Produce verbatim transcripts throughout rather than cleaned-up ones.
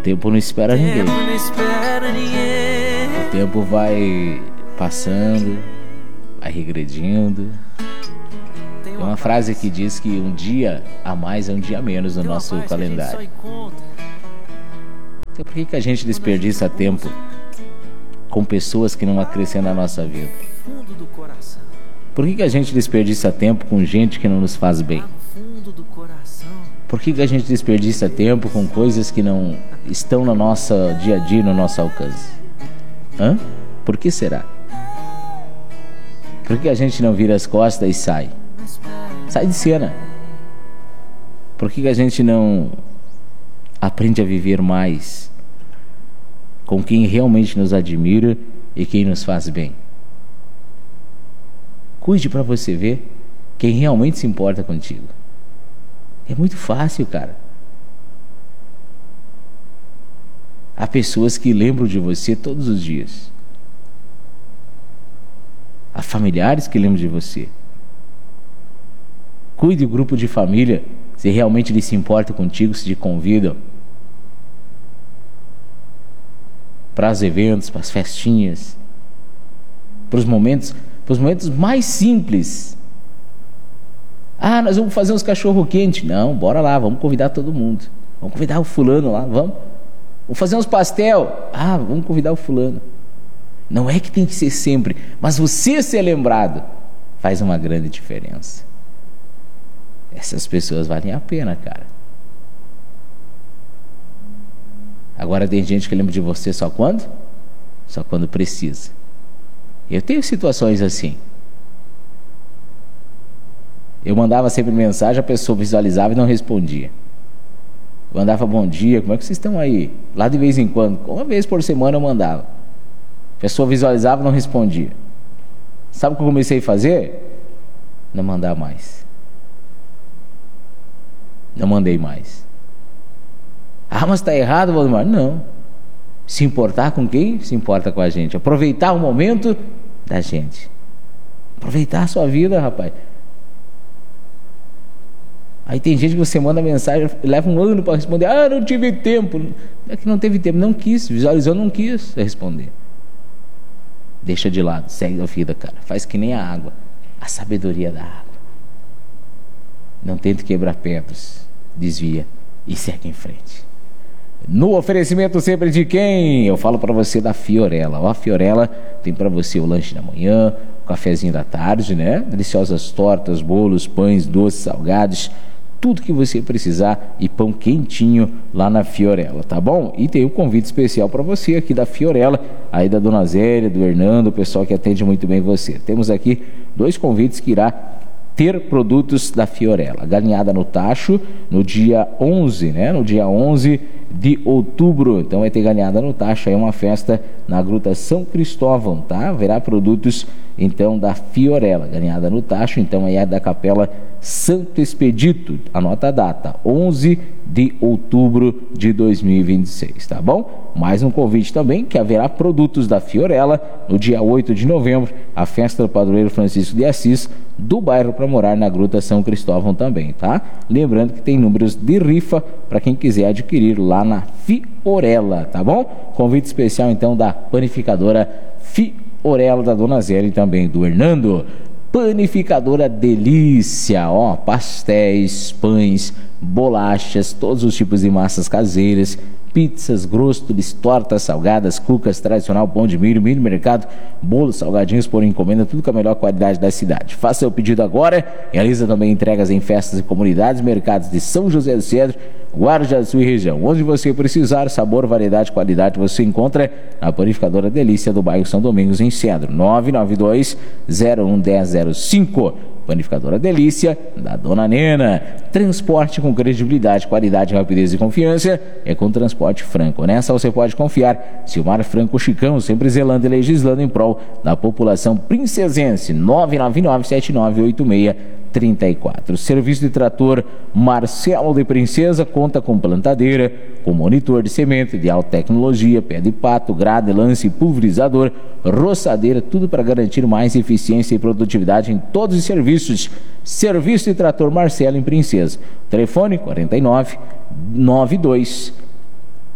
tempo não espera ninguém. O tempo vai passando, vai regredindo. Tem uma frase que diz que um dia a mais é um dia a menos no nosso calendário. Então por que que a gente desperdiça tempo com pessoas que não acrescentam na nossa vida? Por que que a gente desperdiça tempo com gente que não nos faz bem? Por que que a gente desperdiça tempo com coisas que não estão no nosso dia a dia, no nosso alcance? Hã? Por que será? Por que a gente não vira as costas e sai? Sai de cena. Por que que a gente não aprende a viver mais com quem realmente nos admira e quem nos faz bem? Cuide para você ver quem realmente se importa contigo. É muito fácil, cara. Há pessoas que lembram de você todos os dias. Há familiares que lembram de você. Cuide do grupo de família, se realmente eles se importam contigo, se te convidam para os eventos, para as festinhas, para os momentos, para os momentos mais simples. Ah, nós vamos fazer uns cachorro quente. Não, bora lá, vamos convidar todo mundo. Vamos convidar o fulano lá, vamos. Vamos fazer uns pastel. Ah, vamos convidar o fulano. Não é que tem que ser sempre, mas você ser lembrado faz uma grande diferença. Essas pessoas valem a pena, cara. Agora tem gente que lembra de você só quando? Só quando precisa. Eu tenho situações assim. Eu mandava sempre mensagem, a pessoa visualizava e não respondia. Eu mandava bom dia, como é que vocês estão aí? Lá de vez em quando, uma vez por semana eu mandava. A pessoa visualizava e não respondia. Sabe o que eu comecei a fazer? Não mandar mais. Não mandei mais. Ah, mas está errado, Valdemar? Não. Se importar com quem? Se importa com a gente. Aproveitar o momento da gente. Aproveitar a sua vida, rapaz. Aí tem gente que você manda mensagem, leva um ano para responder. Ah, não tive tempo. É que não teve tempo, não quis. Visualizou, não quis responder. Deixa de lado, segue a vida, cara. Faz que nem a água. A sabedoria da água. Não tente quebrar pedras. Desvia e segue em frente. No oferecimento sempre de quem? Eu falo para você da Fiorella. Ó, a Fiorella tem para você o lanche da manhã, o cafezinho da tarde, né? Deliciosas tortas, bolos, pães, doces, salgados, tudo que você precisar e pão quentinho lá na Fiorella, tá bom? E tem um convite especial para você aqui da Fiorella, aí da Dona Zélia, do Hernando, o pessoal que atende muito bem você. Temos aqui dois convites que irá ter produtos da Fiorella. Galinhada no tacho no dia onze, né? No dia onze de outubro. Então vai ter galinhada no tacho, aí uma festa na Gruta São Cristóvão, tá? Haverá produtos então da Fiorella. Galinhada no tacho, então aí é da Capela Santo Expedito. Anota a data, onze de outubro de dois mil e vinte e seis, tá bom? Mais um convite também, que haverá produtos da Fiorella no dia oito de novembro, a festa do padroeiro Francisco de Assis, do bairro para morar na Gruta São Cristóvão também, tá? Lembrando que tem números de rifa para quem quiser adquirir lá na Fiorella, tá bom? Convite especial então da panificadora Fiorella, da Dona Zélia e também do Hernando. Panificadora Delícia, ó, pastéis, pães, bolachas, todos os tipos de massas caseiras, pizzas, grostos, tortas, salgadas, cucas, tradicional, pão de milho, milho mercado, bolos, salgadinhos por encomenda, tudo com a melhor qualidade da cidade. Faça seu pedido agora, realiza também entregas em festas e comunidades, mercados de São José do Cedro, Guarujá da sua região. Onde você precisar, sabor, variedade, qualidade, você encontra na Panificadora Delícia do bairro São Domingos, em Cedro. nove nove dois, zero um, um zero zero cinco. Panificadora Delícia, da Dona Nena. Transporte com credibilidade, qualidade, rapidez e confiança é com Transporte Franco. Nessa você pode confiar. Silmar Franco Chicão, sempre zelando e legislando em prol da população princesense. nove nove nove, sete nove oito seis, trinta e quatro. Serviço de trator Marcelo de Princesa conta com plantadeira, com monitor de semente de alta tecnologia, pé de pato, grade, lance, pulverizador, roçadeira, tudo para garantir mais eficiência e produtividade em todos os serviços. Serviço de trator Marcelo em Princesa. Telefone quarenta e nove, noventa e dois,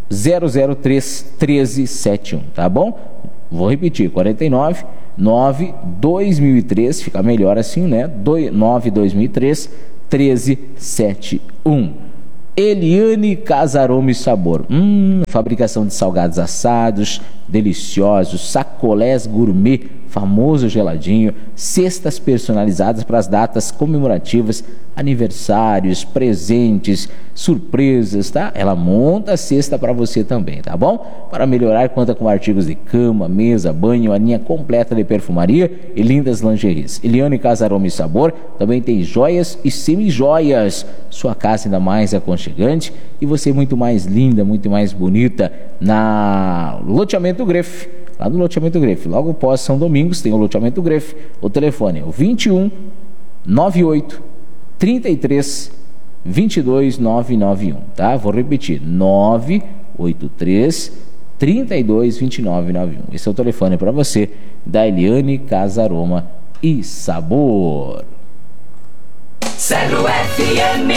zero zero três, um três sete um, tá bom? Vou repetir, quarenta e nove, nove, dois mil e três, fica melhor assim, né? nove, dois mil e três, um três sete um. Eliane Casa Aroma e Sabor. Hum, fabricação de salgados assados, deliciosos, sacolés gourmet, famoso geladinho, cestas personalizadas para as datas comemorativas, aniversários, presentes, surpresas, tá? Ela monta a cesta para você também, tá bom? Para melhorar, conta com artigos de cama, mesa, banho, a linha completa de perfumaria e lindas lingeries. Eliane Casa Aroma e Sabor também tem joias e semi-joias. Sua casa ainda mais aconchegante e você muito mais linda, muito mais bonita na Loteamento Grefe. Lá no Loteamento Grefe, logo após São Domingos, tem o Loteamento Grefe. O telefone é o vinte e um, noventa e oito, trinta e três, vinte e dois, novecentos e noventa e um, tá? Vou repetir, nove oito três, trinta e dois, vinte e nove, noventa e um. Esse é o telefone para você, da Eliane Casa Aroma e Sabor. Zero F M.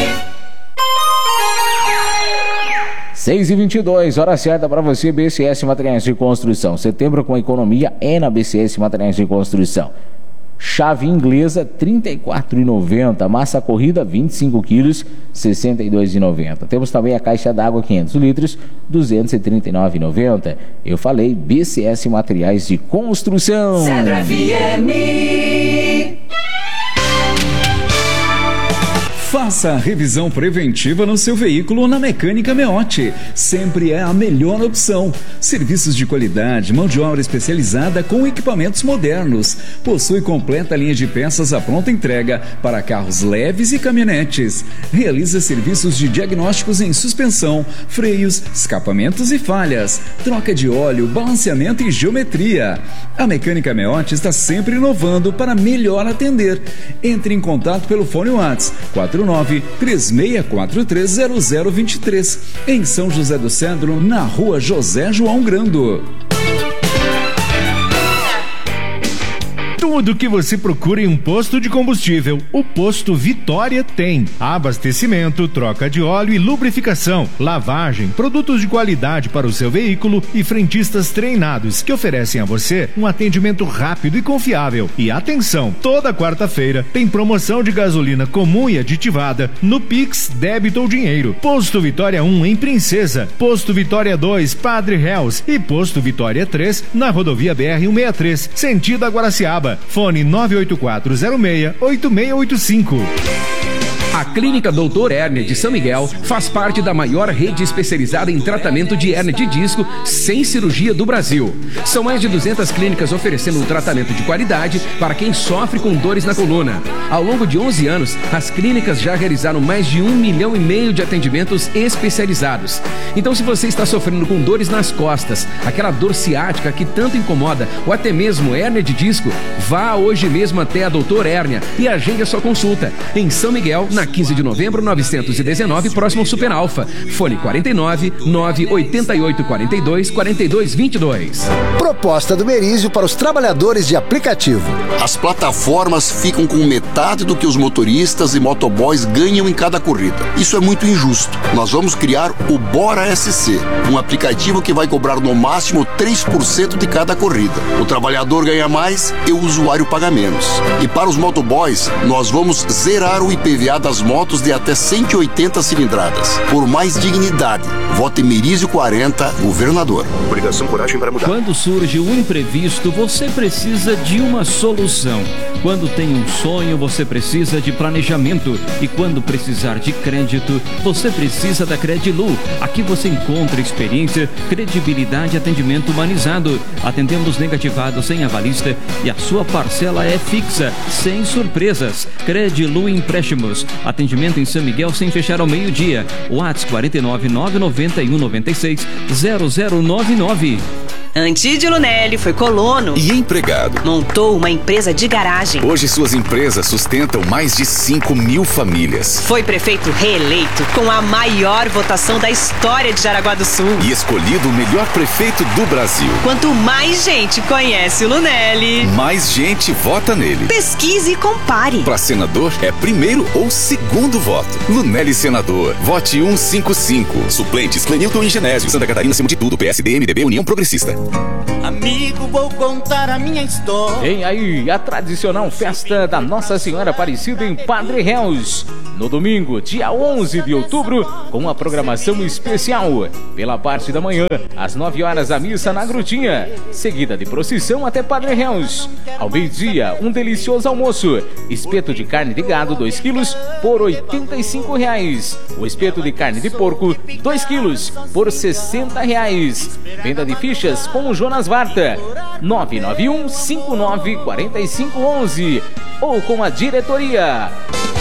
seis e vinte e dois, hora certa para você, B C S Materiais de Construção. Setembro com economia é na B C S Materiais de Construção. Chave inglesa, trinta e quatro reais e noventa centavos. Massa corrida, vinte e cinco quilos, sessenta e dois reais e noventa centavos. Temos também a caixa d'água, quinhentos litros, duzentos e trinta e nove reais e noventa centavos. Eu falei B C S Materiais de Construção. Zero F M. Faça a revisão preventiva no seu veículo na Mecânica Meotti. Sempre é a melhor opção. Serviços de qualidade, mão de obra especializada com equipamentos modernos. Possui completa linha de peças à pronta entrega para carros leves e caminhonetes. Realiza serviços de diagnósticos em suspensão, freios, escapamentos e falhas, troca de óleo, balanceamento e geometria. A Mecânica Meotti está sempre inovando para melhor atender. Entre em contato pelo fone WhatsApp quatro nove três seis quatro três zero zero dois três, em São José do Cedro, na rua José João Grando. Tudo que você procura em um posto de combustível, o Posto Vitória tem. Abastecimento, troca de óleo e lubrificação, lavagem, produtos de qualidade para o seu veículo e frentistas treinados que oferecem a você um atendimento rápido e confiável. E atenção, toda quarta-feira tem promoção de gasolina comum e aditivada no Pix, débito ou dinheiro. Posto Vitória um em Princesa, Posto Vitória dois, Padre Reus e Posto Vitória três na rodovia B R cento e sessenta e três, sentido a Guaraciaba. Fone nove oito quatro zero seis oito seis oito cinco. A Clínica doutor Hérnia de São Miguel faz parte da maior rede especializada em tratamento de hérnia de disco sem cirurgia do Brasil. São mais de duzentas clínicas oferecendo um tratamento de qualidade para quem sofre com dores na coluna. Ao longo de onze anos, as clínicas já realizaram mais de um milhão e meio de atendimentos especializados. Então, se você está sofrendo com dores nas costas, aquela dor ciática que tanto incomoda, ou até mesmo hérnia de disco, vá hoje mesmo até a doutor Hérnia e agende a sua consulta em São Miguel, na quinze de novembro, novecentos e dezenove, próximo ao Super Alfa. Fone quarenta e nove, nove oito oito, quarenta e dois, quarenta e dois, vinte e dois. Proposta do Merizio para os trabalhadores de aplicativo. As plataformas ficam com metade do que os motoristas e motoboys ganham em cada corrida. Isso é muito injusto. Nós vamos criar o Bora S C, um aplicativo que vai cobrar no máximo três por cento de cada corrida. O trabalhador ganha mais e o usuário paga menos. E para os motoboys, nós vamos zerar o I P V A das motos de até cento e oitenta cilindradas. Por mais dignidade, vote Merizio quarenta, governador. Obrigação, coragem para mudar. Quando surge um imprevisto, você precisa de uma solução. Quando tem um sonho, você precisa de planejamento. E quando precisar de crédito, você precisa da Credilu. Aqui você encontra experiência, credibilidade e atendimento humanizado. Atendemos negativados sem avalista e a sua parcela é fixa, sem surpresas. Credilu Empréstimos. Atendimento em São Miguel sem fechar ao meio-dia. WhatsApp quarenta e nove, nove nove um, nove seis, zero zero nove nove. Antes de Lunelli, foi colono e empregado. Montou uma empresa de garagem. Hoje suas empresas sustentam mais de cinco mil famílias. Foi prefeito reeleito com a maior votação da história de Jaraguá do Sul. E escolhido o melhor prefeito do Brasil. Quanto mais gente conhece o Lunelli, mais gente vota nele. Pesquise e compare. Para senador, é primeiro ou segundo voto. Lunelli Senador. Vote cento e cinquenta e cinco. Suplentes, Clenilton e Genésio. Santa Catarina, acima de tudo. P S D, M D B, União Progressista. Amigo, vou contar a minha história. Vem aí a tradicional festa da Nossa Senhora Aparecida em Padre Réus. No domingo, dia onze de outubro, com uma programação especial. Pela parte da manhã, às nove horas, a missa na Grutinha, seguida de procissão até Padre Réus. Ao meio-dia, um delicioso almoço. Espeto de carne de gado, dois quilos, por oitenta e cinco reais. O espeto de carne de porco, dois quilos, por sessenta reais. Venda de fichas com o Jonas Varta, nove nove um, cinco nove quatro cinco um um, ou com a diretoria.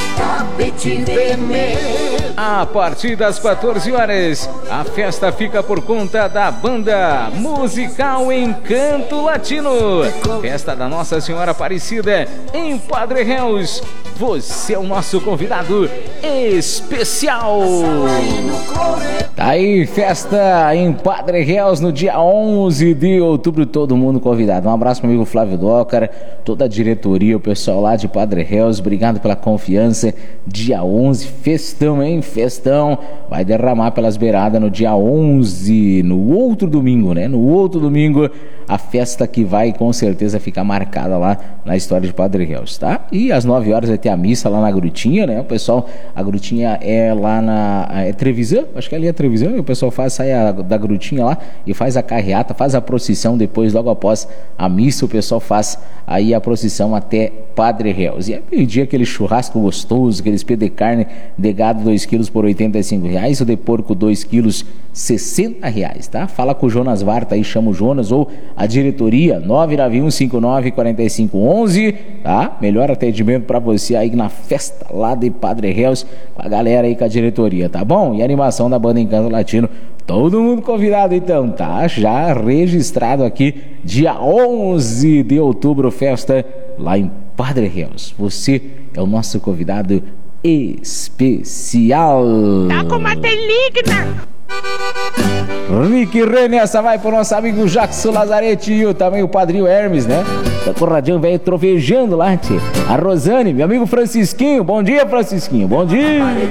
A partir das quatorze horas, a festa fica por conta da banda musical Encanto Latino. Festa da Nossa Senhora Aparecida em Padre Réus. Você é o nosso convidado especial. Tá aí, festa em Padre Réus no dia onze de outubro, todo mundo convidado. Um abraço pro amigo Flávio Dócar, toda a diretoria, o pessoal lá de Padre Réus, obrigado pela confiança. Dia onze, festão, hein? Festão. Vai derramar pelas beiradas no dia onze, no outro domingo, né? No outro domingo, a festa que vai com certeza ficar marcada lá na história de Padre Réus, tá? E às nove horas vai ter a missa lá na Grutinha, né? O pessoal, a Grutinha é lá na... é Trevisan? Acho que ali é Trevisan, e o pessoal faz, sai a, da Grutinha lá e faz a carreata, faz a procissão, depois, logo após a missa, o pessoal faz aí a procissão até Padre Réus. E é meio-dia aquele churrasco gostoso, aquele espeto de carne de gado, dois quilos por oitenta e cinco reais, o de porco, dois quilos, sessenta reais, tá? Fala com o Jonas Varta aí, chama o Jonas, ou a diretoria, nove nove um, cinco nove quatro cinco um um, tá? Melhor atendimento pra você aí na festa lá de Padre Réus, com a galera aí, com a diretoria, tá bom? E a animação da banda Encanto Latino, todo mundo convidado então, tá? Já registrado aqui, dia onze de outubro, festa lá em Padre Réus. Você é o nosso convidado especial. Tá com uma deligna. Rick Renner, essa vai pro nosso amigo Jackson Lazarete e também o padrinho Hermes, né? Tá com o radinho velho trovejando lá, tia. A Rosane, meu amigo Francisquinho, bom dia, Francisquinho, bom dia.